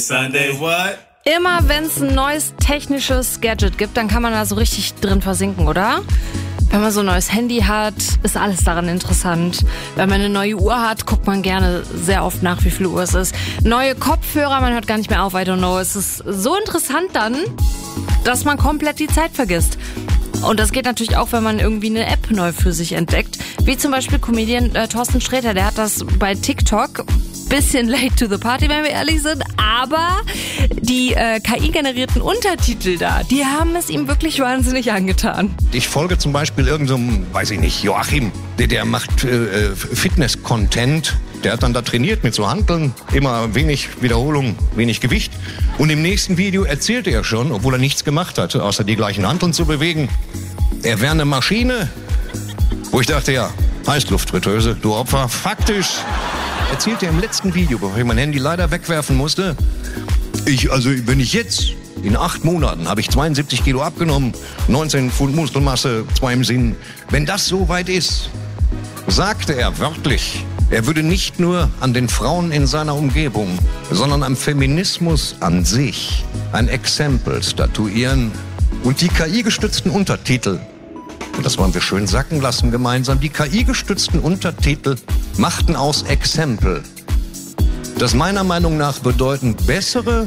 Sunday what? Immer wenn es ein neues technisches Gadget gibt, dann kann man da so richtig drin versinken, oder? Wenn man so ein neues Handy hat, ist alles daran interessant. Wenn man eine neue Uhr hat, guckt man gerne sehr oft nach, wie viel Uhr es ist. Neue Kopfhörer, man hört gar nicht mehr auf, I don't know. Es ist so interessant dann, dass man komplett die Zeit vergisst. Und das geht natürlich auch, wenn man irgendwie eine App neu für sich entdeckt. Wie zum Beispiel Comedian Thorsten Sträter, der hat das bei TikTok. Bisschen late to the party, wenn wir ehrlich sind, aber die KI-generierten Untertitel da, die haben es ihm wirklich wahnsinnig angetan. Ich folge zum Beispiel irgendeinem, weiß ich nicht, Joachim, der macht Fitness-Content. Der hat dann da trainiert mit so Hanteln, immer wenig Wiederholung, wenig Gewicht. Und im nächsten Video erzählte er schon, obwohl er nichts gemacht hatte, außer die gleichen Hanteln zu bewegen, er wäre eine Maschine. Wo ich dachte, ja, Heißluftfritteuse, du Opfer, faktisch. Erzählte er im letzten Video, bevor ich mein Handy leider wegwerfen musste, wenn ich jetzt in 8 Monaten habe ich 72 Kilo abgenommen, 19 Pfund Muskelmasse, 2 im Sinn. Wenn das so weit ist, sagte er wörtlich, er würde nicht nur an den Frauen in seiner Umgebung, sondern am Feminismus an sich ein Exempel statuieren und die KI-gestützten Untertitel, und das wollen wir schön sacken lassen gemeinsam, die KI-gestützten Untertitel machten aus Exempel, das meiner Meinung nach bedeuten bessere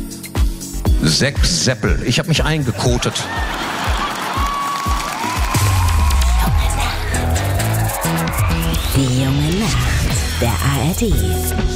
Seppel. Ich habe mich eingekotet. Die junge Nacht der ARD.